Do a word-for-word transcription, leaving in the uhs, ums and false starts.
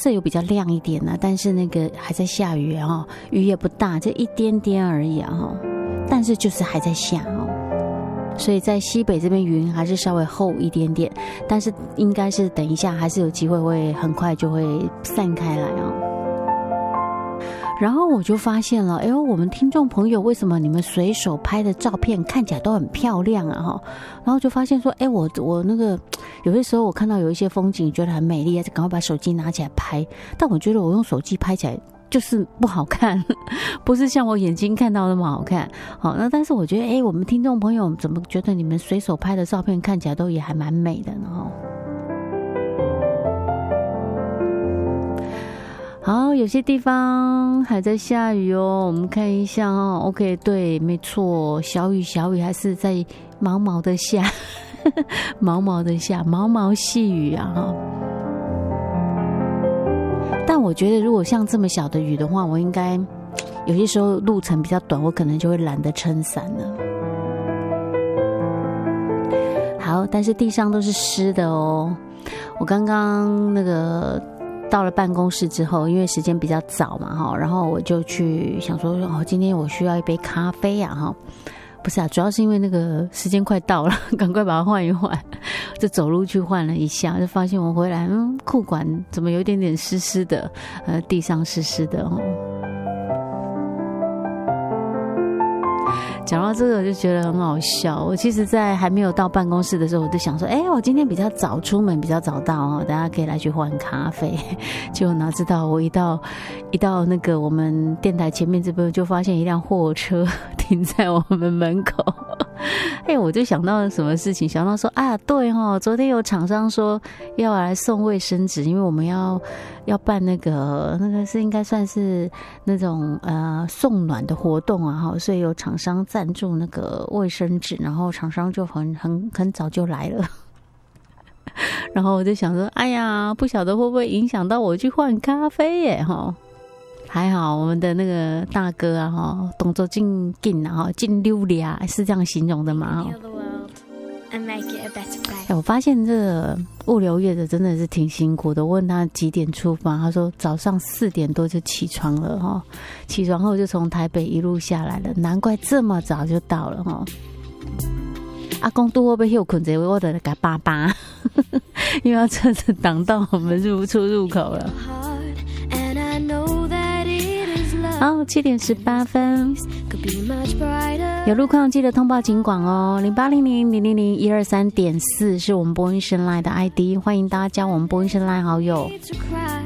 色有比较亮一点啊，但是那个还在下雨啊，雨也不大，就一点点而已啊，但是就是还在下哦。所以在西北这边云还是稍微厚一点点，但是应该是等一下还是有机会会很快就会散开来哦。然后我就发现了，哎呦，我们听众朋友为什么你们随手拍的照片看起来都很漂亮啊哈？然后就发现说，哎，我我那个有些时候我看到有一些风景觉得很美丽，就赶快把手机拿起来拍，但我觉得我用手机拍起来就是不好看，不是像我眼睛看到那么好看。好，那但是我觉得，哎，我们听众朋友怎么觉得你们随手拍的照片看起来都也还蛮美的呢？哈。好，有些地方还在下雨哦，我们看一下哦。OK， 对，没错，小雨小雨还是在毛毛的下，毛毛的下，毛毛细雨啊哈。但我觉得如果像这么小的雨的话，我应该有些时候路程比较短，我可能就会懒得撑伞了。好，但是地上都是湿的哦。我刚刚那个到了办公室之后，因为时间比较早嘛哈，然后我就去想说，哦，今天我需要一杯咖啡啊哈。不是啊，主要是因为那个时间快到了，赶快把它换一换，就走路去换了一下，就发现我回来，嗯，裤管怎么有一点点湿湿的，呃，地上湿湿的哦。讲到这个，我就觉得很好笑。我其实，在还没有到办公室的时候，我就想说，哎，我今天比较早出门，比较早到哦，大家可以来去换咖啡。结果哪知道，我一到一到那个我们电台前面这边，就发现一辆货车停在我们门口。哎，我就想到什么事情，想到说啊，对哦，昨天有厂商说要来送卫生纸，因为我们要要办那个那个是应该算是那种呃送暖的活动啊，哈，所以有厂商赞助那个卫生纸，然后厂商就很很很早就来了。然后我就想说，哎呀，不晓得会不会影响到我去换咖啡耶，哈。还好我们的那个大哥啊，哈，动作进进啊，哈，进溜里啊，是这样形容的嘛？哎，我发现这个物流业的真的是挺辛苦的。我问他几点出发，他说早上四点多就起床了哈，起床后就从台北一路下来了，难怪这么早就到了哈。阿公都会不会休困着，我得给他扒扒，因为要车子挡到我们入出入口了。好，七点十八分，有路况记得通报警广哦。零八零零零零零一二三点四是我们播音声 line 的 I D， 欢迎大家加我们播音声 line 好友。